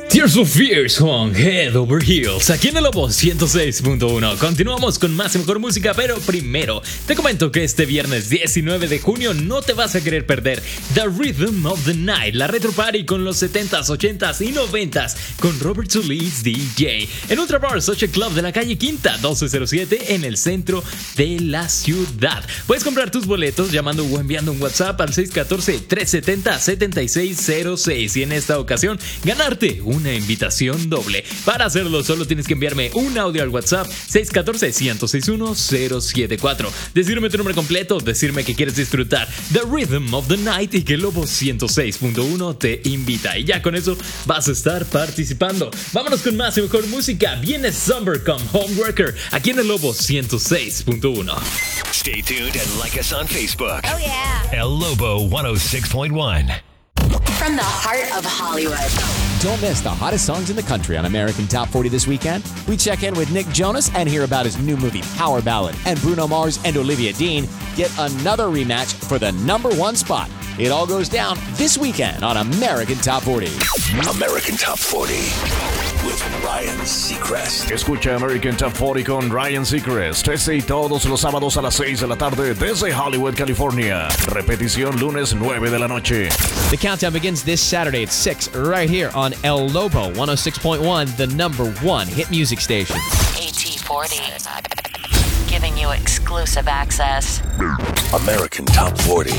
Tears of Fears con Head Over Heels, aquí en el Lobo 106.1. Continuamos con más y mejor música, pero primero te comento que este viernes 19 de junio no te vas a querer perder The Rhythm of the Night, la retro party con los 70s, 80s y 90s con Robert Solis DJ en Ultra Bar Social Club de la calle Quinta 1207 en el centro de la ciudad. Puedes comprar tus boletos llamando o enviando un WhatsApp al 614-370-7606 y en esta ocasión ganarte una invitación doble. Para hacerlo solo tienes que enviarme un audio al WhatsApp 614-161-074, decirme tu nombre completo, decirme que quieres disfrutar The Rhythm of the Night y que Lobo 106.1 te invita, y ya con eso vas a estar participando. Vámonos con más y mejor música. Viene Summer con Homeworker aquí en el Lobo 106.1. Stay tuned and like us on Facebook. Oh yeah. El Lobo 106.1. From the heart of Hollywood. Don't miss the hottest songs in the country on American Top 40 this weekend. We check in with Nick Jonas and hear about his new movie Power Ballad. And Bruno Mars and Olivia Dean get another rematch for the #1 spot. It all goes down this weekend on American Top 40. American Top 40 with Ryan Seacrest. Escucha American Top 40 con Ryan Seacrest. Este y todos los sábados a las 6 de la tarde desde Hollywood, California. Repetición lunes 9 de la noche. The countdown begins this Saturday at 6 right here on El Lobo 106.1, the #1 hit music station. AT40, giving you exclusive access. American Top 40.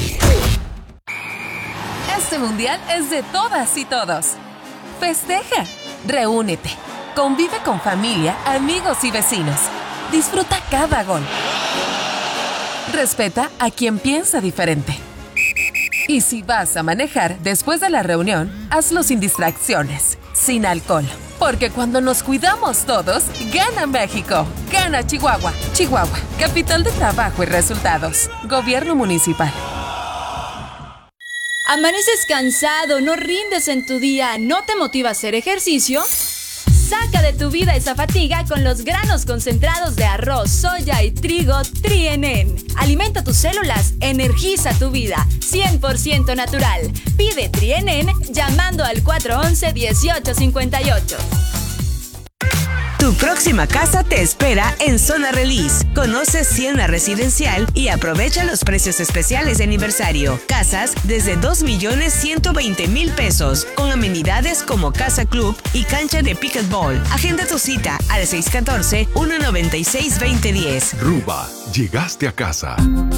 Este mundial es de todas y todos. Festeja, reúnete, convive con familia, amigos y vecinos. Disfruta cada gol. Respeta a quien piensa diferente. Y si vas a manejar después de la reunión, hazlo sin distracciones, sin alcohol. Porque cuando nos cuidamos todos, gana México, gana Chihuahua. Chihuahua, capital de trabajo y resultados. Gobierno municipal. ¿Amaneces cansado, no rindes en tu día, no te motiva a hacer ejercicio? Saca de tu vida esa fatiga con los granos concentrados de arroz, soya y trigo Tri-en-en. Alimenta tus células, energiza tu vida, 100% natural. Pide Tri-en-en llamando al 411-1858. Tu próxima casa te espera en Zona Release. Conoce Siena Residencial y aprovecha los precios especiales de aniversario. Casas desde 2,120,000 pesos, con amenidades como Casa Club y cancha de pickleball. Agenda tu cita al 614-196-2010. Ruba, llegaste a casa.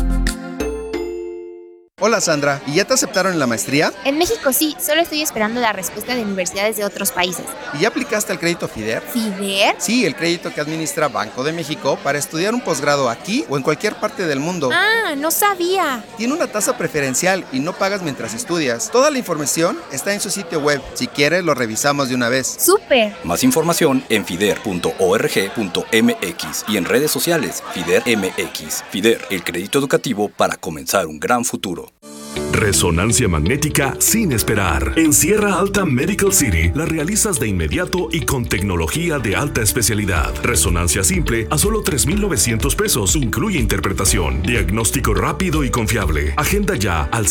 Hola Sandra, ¿y ya te aceptaron en la maestría? En México sí, solo estoy esperando la respuesta de universidades de otros países. ¿Y ya aplicaste al crédito FIDER? ¿FIDER? Sí, el crédito que administra Banco de México para estudiar un posgrado aquí o en cualquier parte del mundo. Ah, no sabía. Tiene una tasa preferencial y no pagas mientras estudias. Toda la información está en su sitio web. Si quieres, lo revisamos de una vez. ¡Súper! Más información en fider.org.mx y en redes sociales FIDER MX. FIDER, el crédito educativo para comenzar un gran futuro. Resonancia magnética sin esperar. En Sierra Alta Medical City la realizas de inmediato y con tecnología de alta especialidad. Resonancia simple a solo 3,900 pesos. Incluye interpretación, diagnóstico rápido y confiable. Agenda ya al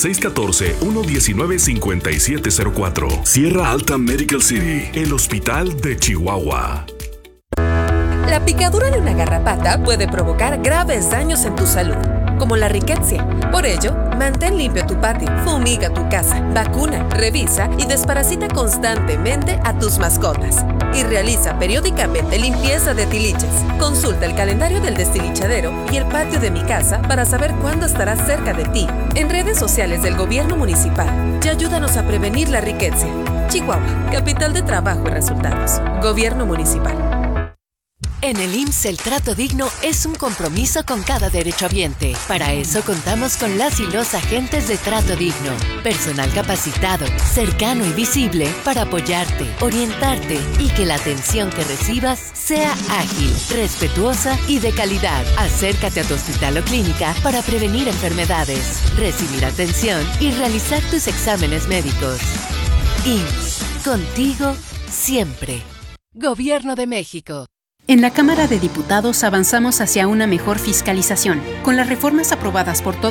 614-119-5704. Sierra Alta Medical City, el hospital de Chihuahua. La picadura de una garrapata puede provocar graves daños en tu salud, como la riqueza. Por ello, mantén limpio tu patio, fumiga tu casa, vacuna, revisa y desparasita constantemente a tus mascotas. Y realiza periódicamente limpieza de tiliches. Consulta el calendario del destilichadero y el patio de mi casa para saber cuándo estará cerca de ti. En redes sociales del Gobierno Municipal y ayúdanos a prevenir la riqueza. Chihuahua, capital de trabajo y resultados. Gobierno Municipal. En el IMSS el trato digno es un compromiso con cada derechohabiente. Para eso contamos con las y los agentes de Trato Digno. Personal capacitado, cercano y visible para apoyarte, orientarte y que la atención que recibas sea ágil, respetuosa y de calidad. Acércate a tu hospital o clínica para prevenir enfermedades, recibir atención y realizar tus exámenes médicos. IMSS, contigo siempre. Gobierno de México. En la Cámara de Diputados avanzamos hacia una mejor fiscalización. Con las reformas aprobadas por todos